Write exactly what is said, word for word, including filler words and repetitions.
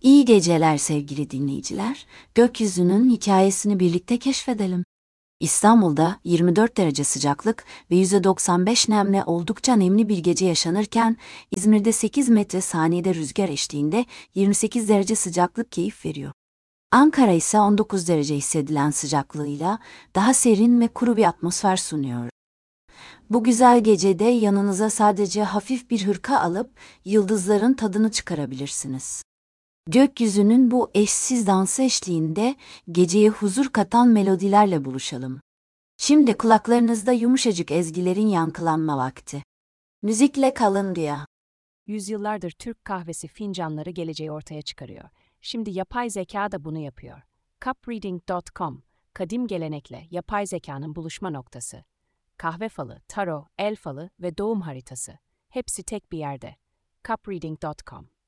İyi geceler sevgili dinleyiciler. Gökyüzünün hikayesini birlikte keşfedelim. İstanbul'da yirmi dört derece sıcaklık ve yüzde doksan beş nemle oldukça nemli bir gece yaşanırken, İzmir'de sekiz metre saniyede rüzgar eşliğinde yirmi sekiz derece sıcaklık keyif veriyor. Ankara ise on dokuz derece hissedilen sıcaklığıyla daha serin ve kuru bir atmosfer sunuyor. Bu güzel gecede yanınıza sadece hafif bir hırka alıp yıldızların tadını çıkarabilirsiniz. Gökyüzünün bu eşsiz dansı eşliğinde geceye huzur katan melodilerle buluşalım. Şimdi kulaklarınızda yumuşacık ezgilerin yankılanma vakti. Müzikle kalın diye. Yüzyıllardır Türk kahvesi fincanları geleceği ortaya çıkarıyor. Şimdi yapay zeka da bunu yapıyor. cup reading nokta com, kadim gelenekle yapay zekanın buluşma noktası. Kahve falı, taro, el falı ve doğum haritası. Hepsi tek bir yerde. cup reading nokta com